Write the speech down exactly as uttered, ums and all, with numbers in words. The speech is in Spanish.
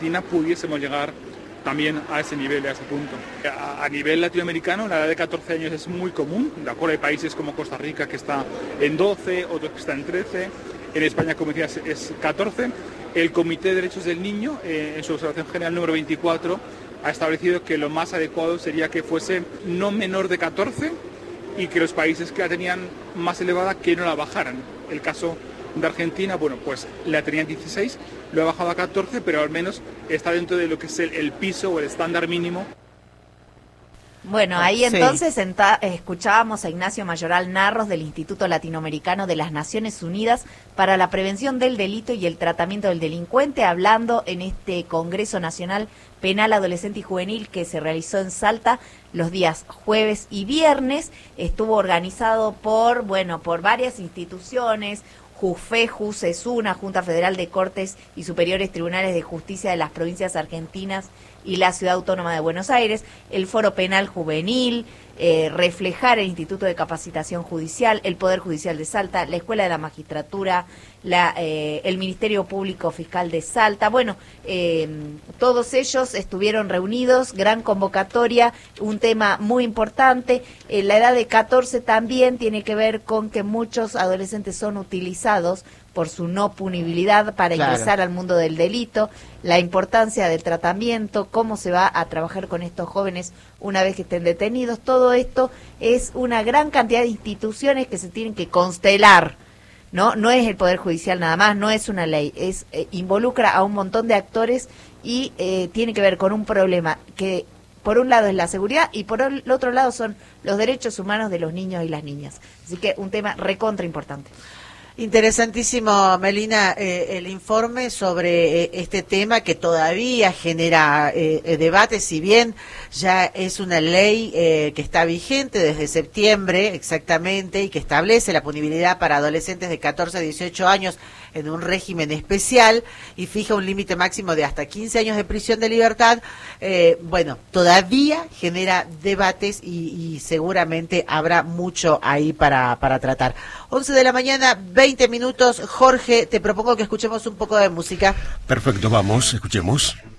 Argentina pudiésemos llegar también a ese nivel, a ese punto. A, a nivel latinoamericano, la edad de catorce años es muy común, de acuerdo, hay países como Costa Rica que está en doce, otros que están en trece, en España, como decías, es catorce. El Comité de Derechos del Niño, eh, en su observación general número veinticuatro, ha establecido que lo más adecuado sería que fuese no menor de catorce y que los países que la tenían más elevada que no la bajaran. El caso de Argentina, bueno, pues la tenían dieciséis, lo ha bajado a catorce, pero al menos está dentro de lo que es el, el piso o el estándar mínimo. Bueno, ahí entonces sí. enta- escuchábamos a Ignacio Mayoral Narros del Instituto Latinoamericano de las Naciones Unidas para la Prevención del Delito y el Tratamiento del Delincuente, hablando en este Congreso Nacional Penal Adolescente y Juvenil que se realizó en Salta los días jueves y viernes. Estuvo organizado por, bueno, por varias instituciones, JUFE, JUSESUNA, Junta Federal de Cortes y Superiores Tribunales de Justicia de las Provincias Argentinas y la Ciudad Autónoma de Buenos Aires, el Foro Penal Juvenil, eh, Reflejar, el Instituto de Capacitación Judicial, el Poder Judicial de Salta, la Escuela de la Magistratura, la, eh, el Ministerio Público Fiscal de Salta. Bueno, eh, todos ellos estuvieron reunidos, gran convocatoria, un tema muy importante. Eh, la edad de catorce también tiene que ver con que muchos adolescentes son utilizados por su no punibilidad para claro. ingresar al mundo del delito, la importancia del tratamiento, cómo se va a trabajar con estos jóvenes una vez que estén detenidos. Todo esto es una gran cantidad de instituciones que se tienen que constelar, ¿no? No es el Poder Judicial nada más, no es una ley, es eh, involucra a un montón de actores y eh, tiene que ver con un problema que por un lado es la seguridad y por el otro lado son los derechos humanos de los niños y las niñas. Así que un tema recontra importante. Interesantísimo, Melina, eh, el informe sobre eh, este tema que todavía genera eh, debate, si bien ya es una ley eh, que está vigente desde septiembre exactamente y que establece la punibilidad para adolescentes de catorce a dieciocho años en un régimen especial y fija un límite máximo de hasta quince años de prisión de libertad. Eh, bueno, todavía genera debates y, y seguramente habrá mucho ahí para, para tratar. once de la mañana, veinte minutos. Jorge, te propongo que escuchemos un poco de música. Perfecto, vamos, escuchemos.